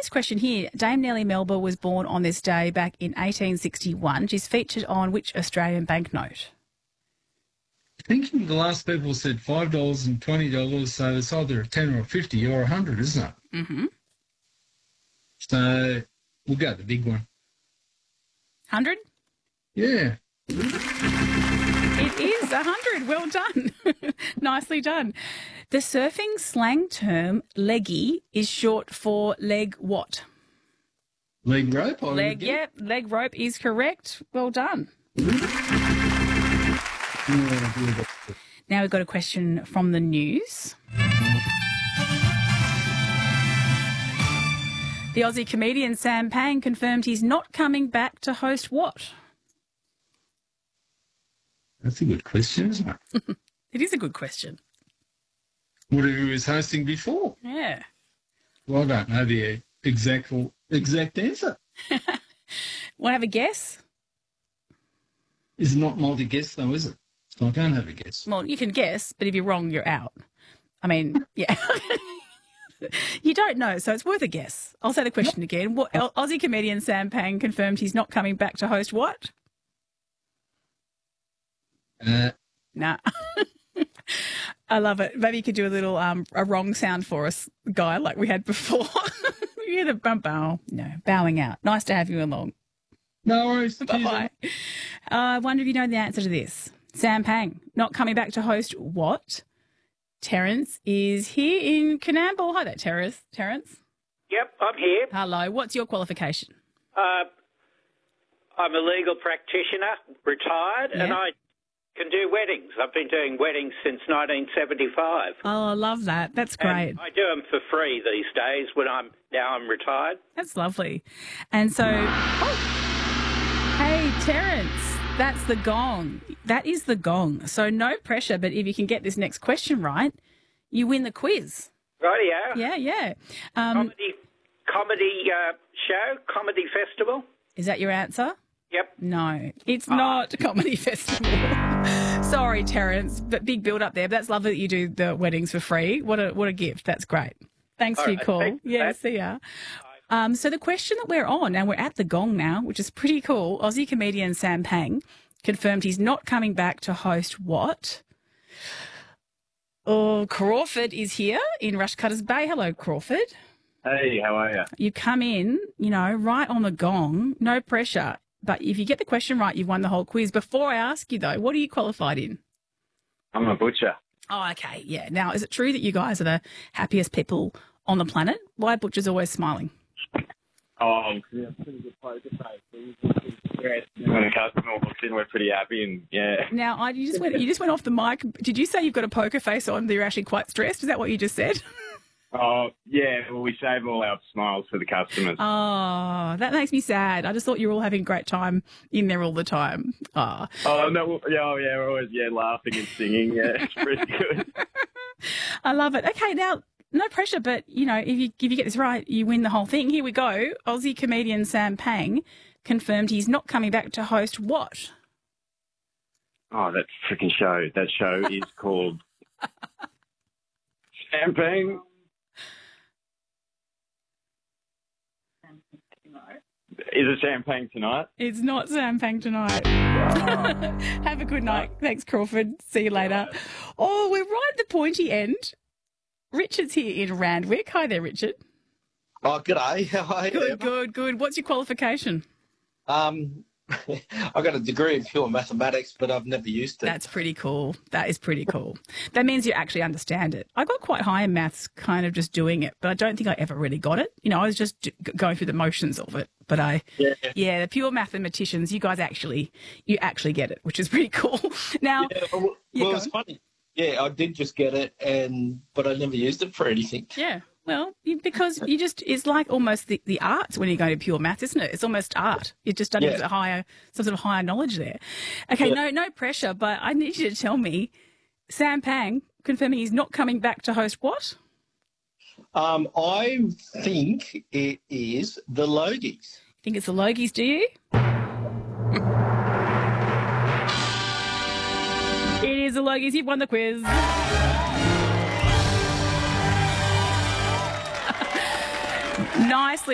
this question here. Dame Nellie Melba was born on this day back in 1861. She's featured on which Australian banknote? I think the last people said $5 and $20, so it's either a 10 or a 50 or 100, isn't it? Mm-hmm. So we'll go the big one. 100? Yeah. It is 100. Well done. Nicely done. The surfing slang term leggy is short for leg what? Leg rope? Leg, yeah, leg rope is correct. Well done. Now we've got a question from the news. The Aussie comedian Sam Pang confirmed he's not coming back to host what? That's a good question, isn't it? It is a good question. What he was hosting before? Yeah. Well, I don't know the exact answer. Want to have a guess? It's not multi-guess, though, is it? So I can't have a guess. Well, you can guess, but if you're wrong, you're out. I mean, yeah. You don't know, so it's worth a guess. I'll say the question again. What Aussie comedian Sam Pang confirmed he's not coming back to host what? Nah. I love it. Maybe you could do a little a wrong sound for us, Guy, like we had before. You hear the bow. No, bowing out. Nice to have you along. No worries. Bye-bye. I wonder if you know the answer to this. Sam Pang, not coming back to host what? Terence is here in Canamble. Hi there, Terence. Yep, I'm here. Hello. What's your qualification? I'm a legal practitioner, retired, Yeah. and I can do weddings. I've been doing weddings since 1975. Oh, I love that. That's great. And I do them for free these days when I'm retired. That's lovely. And so, hey, Terence, that's the gong. That is the gong. So no pressure, but if you can get this next question right, you win the quiz. Rightio. Yeah. Comedy show, comedy festival. Is that your answer? Yep. No, it's not a comedy festival. Sorry, Terence, but big build up there. But that's lovely that you do the weddings for free. What a gift. That's great. Thanks for your call. Thanks. Yeah, see ya. So the question that we're on, and we're at the gong now, which is pretty cool. Aussie comedian Sam Pang confirmed he's not coming back to host what? Oh, Crawford is here in Rushcutters Bay. Hello, Crawford. Hey, how are you? You come in, right on the gong, no pressure. But if you get the question right, you've won the whole quiz. Before I ask you, though, what are you qualified in? I'm a butcher. Oh, okay, yeah. Now, is it true that you guys are the happiest people on the planet? Why are butchers always smiling? Oh, yeah, pretty good poker face. When a customer walks in, we're pretty happy, and yeah. Now, you just went off the mic. Did you say you've got a poker face on, that you're actually quite stressed? Is that what you just said? Oh, yeah, well, we save all our smiles for the customers. Oh, that makes me sad. I just thought you were all having a great time in there all the time. Oh, No, we're always, laughing and singing. Yeah, it's pretty good. I love it. Okay, now, no pressure, but, if you get this right, you win the whole thing. Here we go. Aussie comedian Sam Pang confirmed he's not coming back to host what? Oh, that freaking show. That show is called Sam Pang. Is it Sam Pang tonight? It's not Sam Pang tonight. Have a good night. Thanks, Crawford. See you later. Oh, we're right at the pointy end. Richard's here in Randwick. Hi there, Richard. Oh, g'day. How are you? Good. What's your qualification? I got a degree in pure mathematics, but I've never used it. That's pretty cool. That is pretty cool. That means you actually understand it. I got quite high in maths, kind of just doing it, but I don't think I ever really got it. I was just going through the motions of it. But the pure mathematicians, you actually get it, which is pretty cool. Now, well, it's funny. Yeah, I did just get it, but I never used it for anything. Yeah. Well, because it's like almost the arts when you go to pure maths, isn't it? It's almost art. You're just studying some sort of higher knowledge there. Okay, no pressure, but I need you to tell me, Sam Pang confirming he's not coming back to host what? I think it is the Logies. Think it's the Logies, do you? It is the Logies. You've won the quiz. Nicely